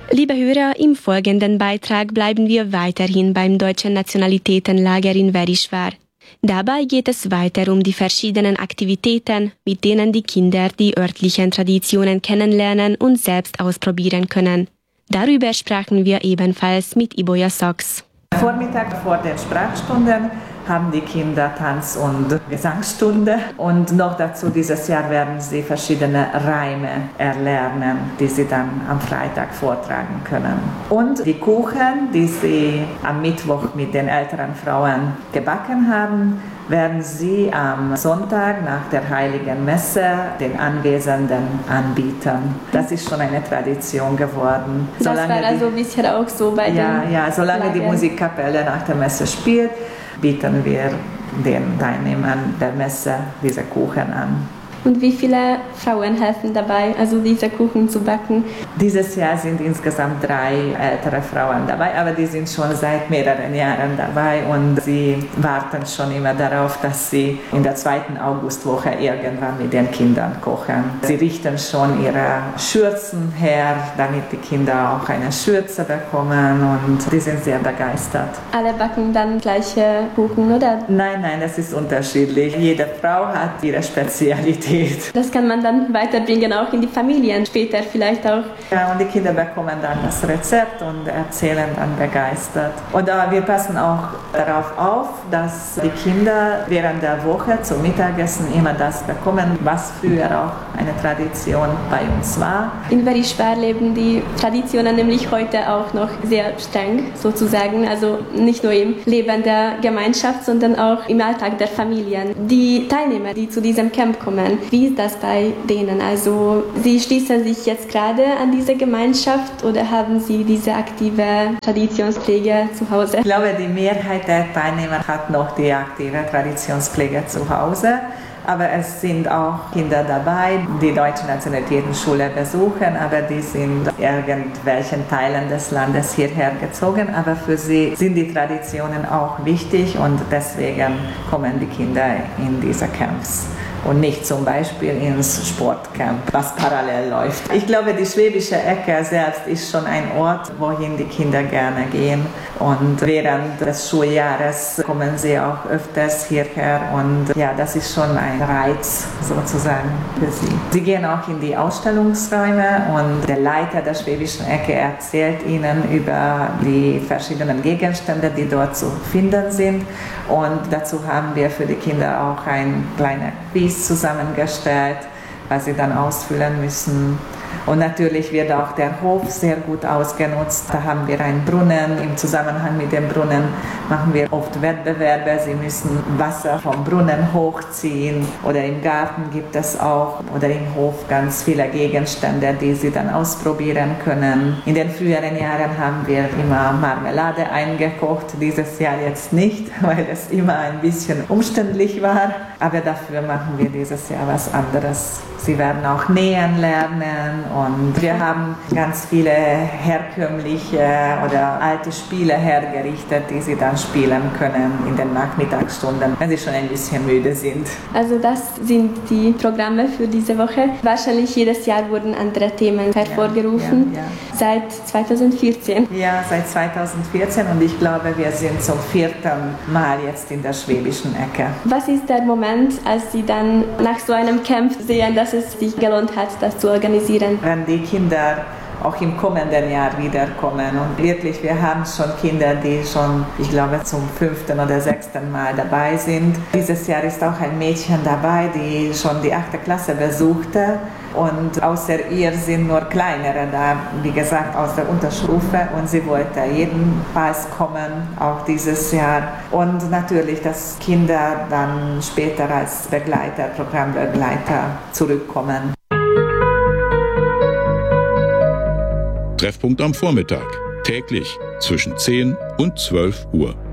Liebe Hörer, im folgenden Beitrag bleiben wir weiterhin beim Deutschen Nationalitätenlager in Verisvar. Dabei geht es weiter um die verschiedenen Aktivitäten, mit denen die Kinder die örtlichen Traditionen kennenlernen und selbst ausprobieren können. Darüber sprachen wir ebenfalls mit Iboja Sachs. Vormittag vor den Sprachstunden haben die Kinder Tanz- und Gesangsstunde und noch dazu dieses Jahr werden sie verschiedene Reime erlernen, die sie dann am Freitag vortragen können. Und die Kuchen, die sie am Mittwoch mit den älteren Frauen gebacken haben, werden sie am Sonntag nach der Heiligen Messe den Anwesenden anbieten. Das ist schon eine Tradition geworden. Das war also bisher auch so bei den Ja, solange Lagern. Die Musikkapelle nach der Messe spielt, bieten wir den Teilnehmern der Messe diese Kuchen an. Und wie viele Frauen helfen dabei, also diese Kuchen zu backen? Dieses Jahr sind insgesamt 3 ältere Frauen dabei, aber die sind schon seit mehreren Jahren dabei und sie warten schon immer darauf, dass sie in der 2. Augustwoche irgendwann mit den Kindern kochen. Sie richten schon ihre Schürzen her, damit die Kinder auch eine Schürze bekommen und die sind sehr begeistert. Alle backen dann gleiche Kuchen, oder? Nein, das ist unterschiedlich. Jede Frau hat ihre Spezialität. Das kann man dann weiterbringen, auch in die Familien später vielleicht auch. Ja, und die Kinder bekommen dann das Rezept und erzählen dann begeistert. Und wir passen auch darauf auf, dass die Kinder während der Woche zum Mittagessen immer das bekommen, was früher auch eine Tradition bei uns war. In Verisvar leben die Traditionen nämlich heute auch noch sehr streng, sozusagen. Also nicht nur im Leben der Gemeinschaft, sondern auch im Alltag der Familien. Die Teilnehmer, die zu diesem Camp kommen, wie ist das bei denen? Also sie schließen sich jetzt gerade an diese Gemeinschaft oder haben sie diese aktive Traditionspflege zu Hause? Ich glaube, die Mehrheit der Teilnehmer hat noch die aktive Traditionspflege zu Hause. Aber es sind auch Kinder dabei, die Deutsche Nationalitätenschule besuchen, aber die sind irgendwelchen Teilen des Landes hierher gezogen. Aber für sie sind die Traditionen auch wichtig und deswegen kommen die Kinder in diese Camps. Und nicht zum Beispiel ins Sportcamp, was parallel läuft. Ich glaube, die Schwäbische Ecke selbst ist schon ein Ort, wohin die Kinder gerne gehen. Und während des Schuljahres kommen sie auch öfters hierher. Und ja, das ist schon ein Reiz sozusagen für sie. Sie gehen auch in die Ausstellungsräume und der Leiter der Schwäbischen Ecke erzählt ihnen über die verschiedenen Gegenstände, die dort zu finden sind. Und dazu haben wir für die Kinder auch ein kleines Quiz zusammengestellt, was sie dann ausfüllen müssen. Und natürlich wird auch der Hof sehr gut ausgenutzt. Da haben wir einen Brunnen. Im Zusammenhang mit dem Brunnen machen wir oft Wettbewerbe. Sie müssen Wasser vom Brunnen hochziehen. Oder im Garten gibt es auch, oder im Hof ganz viele Gegenstände, die sie dann ausprobieren können. In den früheren Jahren haben wir immer Marmelade eingekocht. Dieses Jahr jetzt nicht, weil es immer ein bisschen umständlich war. Aber dafür machen wir dieses Jahr was anderes. Sie werden auch nähen lernen und wir haben ganz viele herkömmliche oder alte Spiele hergerichtet, die sie dann spielen können in den Nachmittagsstunden, wenn sie schon ein bisschen müde sind. Also das sind die Programme für diese Woche. Wahrscheinlich jedes Jahr wurden andere Themen hervorgerufen. Ja. Seit 2014. Ja, seit 2014 und ich glaube, wir sind zum 4. Mal jetzt in der Schwäbischen Ecke. Was ist der Moment, als Sie dann nach so einem Camp sehen, dass es sich gelohnt hat, das zu organisieren? Wenn die Kinder auch im kommenden Jahr wiederkommen. Und wirklich, wir haben schon Kinder, die schon, ich glaube, zum 5. oder 6. Mal dabei sind. Dieses Jahr ist auch ein Mädchen dabei, die schon die 8. Klasse besuchte. Und außer ihr sind nur kleinere da, wie gesagt, aus der Unterstufe. Und sie wollte jedenfalls kommen, auch dieses Jahr. Und natürlich, dass Kinder dann später als Begleiter, Programmbegleiter zurückkommen. Treffpunkt am Vormittag, täglich zwischen 10 und 12 Uhr.